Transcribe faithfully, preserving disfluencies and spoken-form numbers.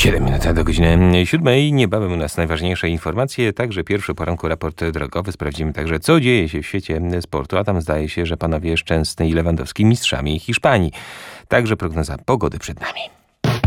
siedem minut do godziny siódmej. Niebawem u nas najważniejsze informacje, także pierwszy poranku raport drogowy. Sprawdzimy także, co dzieje się w świecie sportu, a tam zdaje się, że panowie Szczęsny i Lewandowski mistrzami Hiszpanii. Także prognoza pogody przed nami.